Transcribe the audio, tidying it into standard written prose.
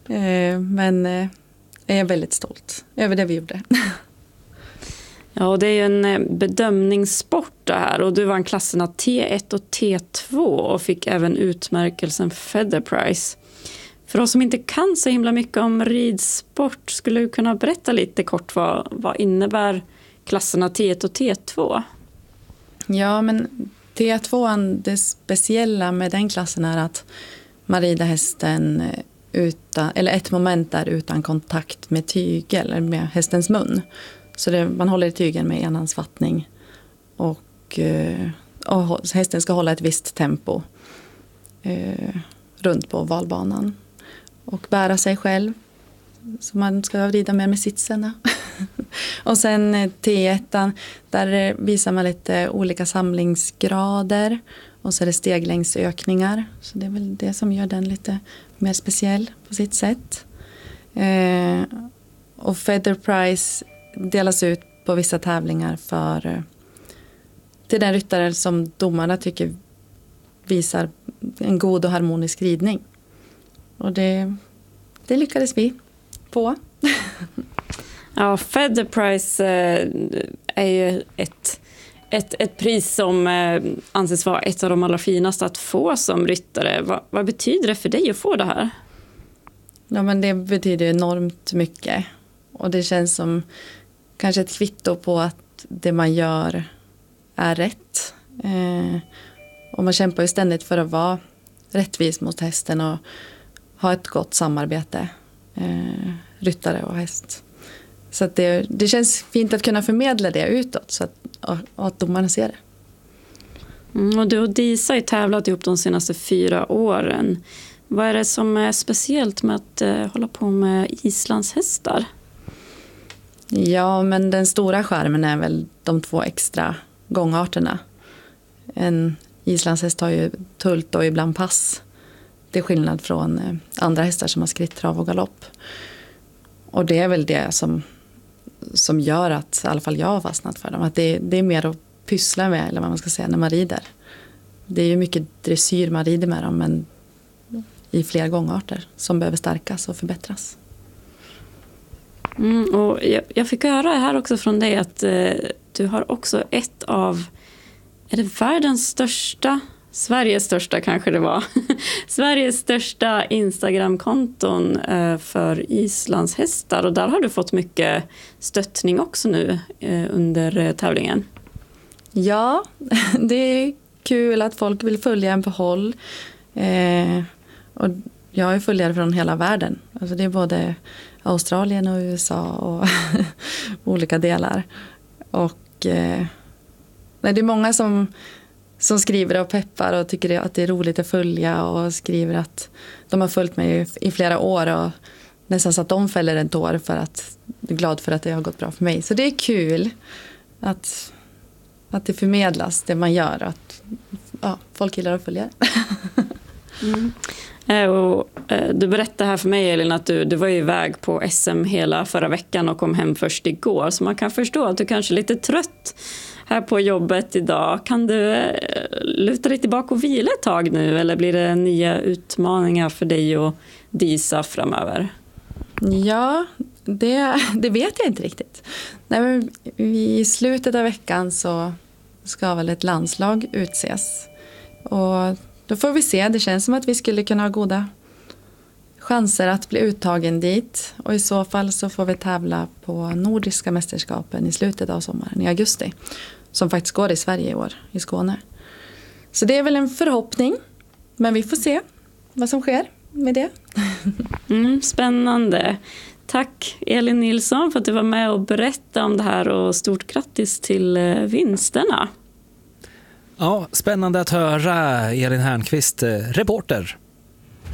Men jag är väldigt stolt över det vi gjorde. Ja, och det är ju en bedömningssport det här, och du vann klasserna T1 och T2 och fick även utmärkelsen Feather Prize. För oss som inte kan så himla mycket om ridsport, skulle du kunna berätta lite kort vad innebär klasserna T1 och T2? Ja, men T2, det speciella med den klassen är att man rider hästen utan, eller ett moment där utan kontakt med tygel eller med hästens mun. Så man håller i tygen med enhandsfattning och hästen ska hålla ett visst tempo runt på valbanan och bära sig själv. Så man ska rida med sitsen. Och sen T1, där visar man lite olika samlingsgrader och så är det steglängdsökningar. Så det är väl det som gör den lite mer speciell på sitt sätt. Och Feather Prize delas ut på vissa tävlingar till den ryttare som domarna tycker visar en god och harmonisk ridning. Och det lyckades vi på. Ja, Feather Prize är ju ett pris som anses vara ett av de allra finaste att få som ryttare. Vad betyder det för dig att få det här? Ja, men det betyder enormt mycket. Och det känns som kanske ett kvitto på att det man gör är rätt. Och man kämpar ju ständigt för att vara rättvis mot hästen och ha ett gott samarbete, ryttare och häst. Så att det känns fint att kunna förmedla det utåt så att domarna ser det. Och du och Disa har tävlat ihop de senaste 4 åren. Vad är det som är speciellt med att hålla på med islandshästar? Ja, men den stora skärmen är väl de 2 extra gångarterna. En islandshäst har ju tult och ibland pass. Det är skillnad från andra hästar som har skritt, trav och galopp. Och det är väl det som gör att i alla fall jag har fastnat för dem. Att det är mer att pyssla med, eller vad man ska säga, när man rider. Det är ju mycket dressyr man rider med dem, men i fler gångarter som behöver stärkas och förbättras. Och jag fick höra här också från dig att du har också ett av, är det världens största, Sveriges största kanske det var, Sveriges största Instagram-konton för islandshästar, och där har du fått mycket stöttning också nu under tävlingen. Ja, det är kul att folk vill följa en på håll. Och jag är följare från hela världen. Alltså det är både Australien och USA och olika delar. Och det är många som skriver och peppar och tycker att det är roligt att följa och skriver att de har följt mig i flera år och nästan så att de fäller en tår för att jag är glad för att det har gått bra för mig. Så det är kul att det förmedlas det man gör och att folk gillar att följa. Och du berättade här för mig, Elin, att du var iväg på SM hela förra veckan och kom hem först igår. Så man kan förstå att du kanske är lite trött här på jobbet idag. Kan du luta dig tillbaka och vila ett tag nu, eller blir det nya utmaningar för dig och Disa framöver? Ja, det vet jag inte riktigt. Nej, men i slutet av veckan så ska väl ett landslag utses. Och då får vi se. Det känns som att vi skulle kunna ha goda chanser att bli uttagen dit. Och i så fall så får vi tävla på Nordiska mästerskapen i slutet av sommaren, i augusti. Som faktiskt går i Sverige i år, i Skåne. Så det är väl en förhoppning. Men vi får se vad som sker med det. Spännande. Tack Elin Nilsson för att du var med och berättade om det här, och stort grattis till vinsterna. Ja, spännande att höra. Elin Härnqvist, reporter.